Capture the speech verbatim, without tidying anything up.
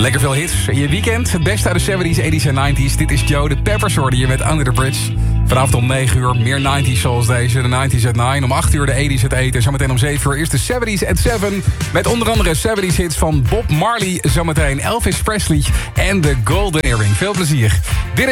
Lekker veel hits. In je weekend, het beste uit de zeventies, tachtiger en negentiger. Dit is Joe, de Peppers hoorde je met Under the Bridge. Vanavond om negen uur, meer negentiger zoals deze. De negentiger at negen. Om acht uur de tachtiger at eight. En zometeen om zeven uur is de zeventies at seven. Met onder andere zeventies hits van Bob Marley. Zometeen Elvis Presley en de Golden Earring. Veel plezier. Dit is